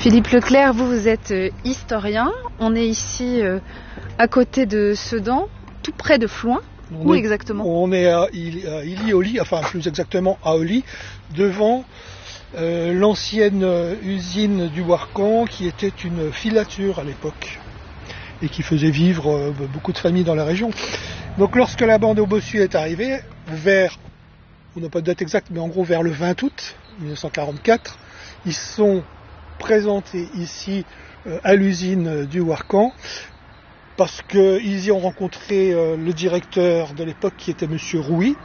Philippe Leclerc, vous êtes historien. On est ici à côté de Sedan, tout près de Flouin. Où exactement ? On est à Illy-Olly, enfin plus exactement à Olly, devant l'ancienne usine du Warcan qui était une filature à l'époque et qui faisait vivre beaucoup de familles dans la région. Donc lorsque la bande au bossu est arrivée, vers, on n'a pas de date exacte, mais en gros vers le 20 août 1944, ils sont présentés ici à l'usine du Warcan parce qu'ils y ont rencontré le directeur de l'époque qui était monsieur Rouy,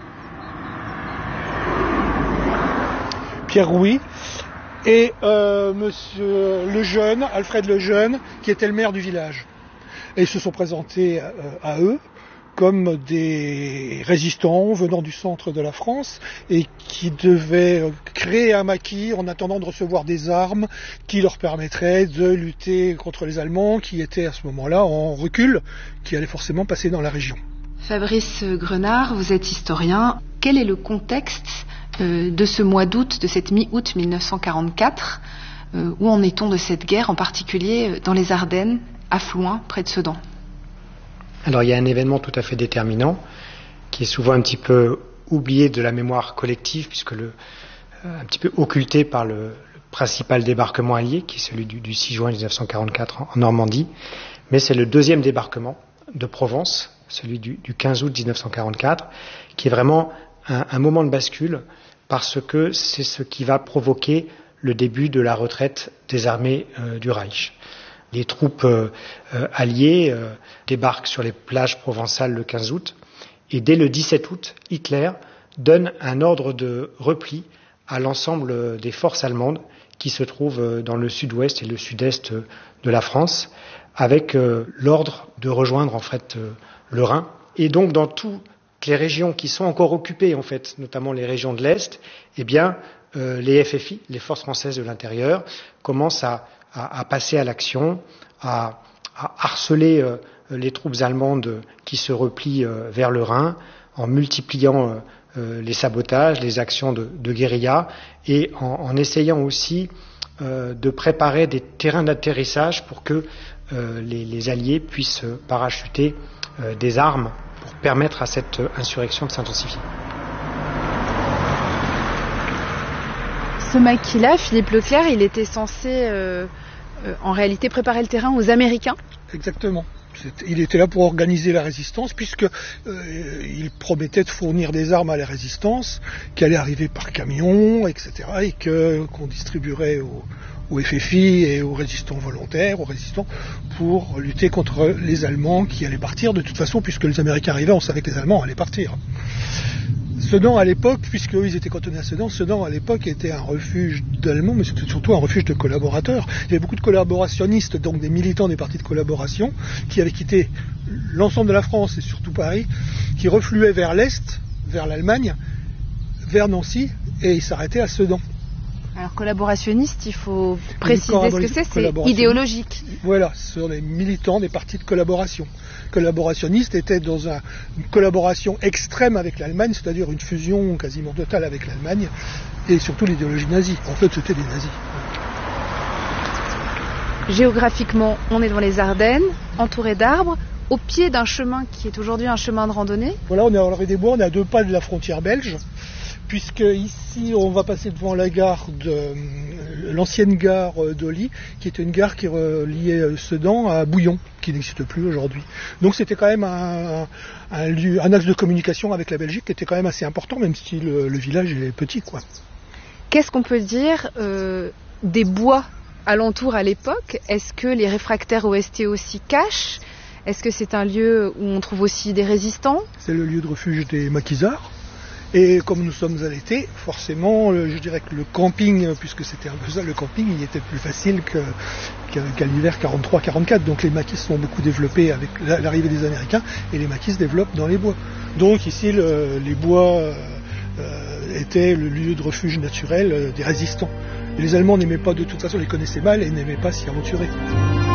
Pierre Rouy, et monsieur Lejeune, Alfred Lejeune, qui était le maire du village. Et ils se sont présentés à eux comme des résistants venant du centre de la France et qui devaient créer un maquis en attendant de recevoir des armes qui leur permettraient de lutter contre les Allemands qui étaient à ce moment-là en recul, qui allaient forcément passer dans la région. Fabrice Grenard, vous êtes historien. Quel est le contexte de ce mois d'août, de cette mi-août 1944 Où en est-on de cette guerre, en particulier dans les Ardennes, à Flouin, près de Sedan ? Alors il y a un événement tout à fait déterminant qui est souvent un petit peu oublié de la mémoire collective puisque un petit peu occulté par le principal débarquement allié qui est celui du 6 juin 1944 en Normandie, mais c'est le deuxième débarquement de Provence, celui du 15 août 1944, qui est vraiment un moment de bascule parce que c'est ce qui va provoquer le début de la retraite des armées du Reich. Les troupes alliées débarquent sur les plages provençales le 15 août et dès le 17 août, Hitler donne un ordre de repli à l'ensemble des forces allemandes qui se trouvent dans le sud-ouest et le sud-est de la France avec l'ordre de rejoindre en fait le Rhin. Et donc dans toutes les régions qui sont encore occupées en fait, notamment les régions de l'Est, eh bien les FFI, les forces françaises de l'intérieur, commencent à passer à l'action, à harceler les troupes allemandes qui se replient vers le Rhin en multipliant les sabotages, les actions de guérilla et en essayant aussi de préparer des terrains d'atterrissage pour que les Alliés puissent parachuter des armes pour permettre à cette insurrection de s'intensifier. Ce maquis-là, Philippe Leclerc, il était censé en réalité préparer le terrain aux Américains ? Exactement. Il était là pour organiser la résistance puisque il promettait de fournir des armes à la résistance qui allaient arriver par camion, etc. et qu'on distribuerait aux FFI et aux résistants volontaires, aux résistants pour lutter contre les Allemands qui allaient partir de toute façon puisque les Américains arrivaient, on savait que les Allemands allaient partir. Sedan à l'époque, puisqu'eux ils étaient cantonnés à Sedan à l'époque était un refuge d'Allemands, mais c'était surtout un refuge de collaborateurs. Il y avait beaucoup de collaborationnistes, donc des militants des partis de collaboration, qui avaient quitté l'ensemble de la France et surtout Paris, qui refluaient vers l'Est, vers l'Allemagne, vers Nancy, et ils s'arrêtaient à Sedan. Alors collaborationniste, il faut préciser ce que c'est idéologique. Voilà, ce sont des militants des partis de collaboration. Collaborationnistes étaient dans une collaboration extrême avec l'Allemagne, c'est-à-dire une fusion quasiment totale avec l'Allemagne, et surtout l'idéologie nazie. En fait, c'était des nazis. Géographiquement, on est dans les Ardennes, entouré d'arbres, au pied d'un chemin qui est aujourd'hui un chemin de randonnée. Voilà, on est à l'orée des Bois, on est à 2 pas de la frontière belge, puisque ici on va passer devant la gare l'ancienne gare d'Olly, qui était une gare qui reliait Sedan à Bouillon, qui n'existe plus aujourd'hui. Donc c'était quand même un axe de communication avec la Belgique qui était quand même assez important, même si le village est petit, quoi. Qu'est-ce qu'on peut dire des bois alentours à l'époque ? Est-ce que les réfractaires OST s'y cachent ? Est-ce que c'est un lieu où on trouve aussi des résistants ? C'est le lieu de refuge des maquisards. Et comme nous sommes à l'été, forcément, je dirais que le camping, puisque c'était un peu ça, le camping, il était plus facile qu'à l'hiver 43-44. Donc les maquis sont beaucoup développés avec l'arrivée des Américains et les maquis se développent dans les bois. Donc ici, les bois étaient le lieu de refuge naturel des résistants. Et les Allemands n'aimaient pas, de toute façon, les connaissaient mal et n'aimaient pas s'y aventurer.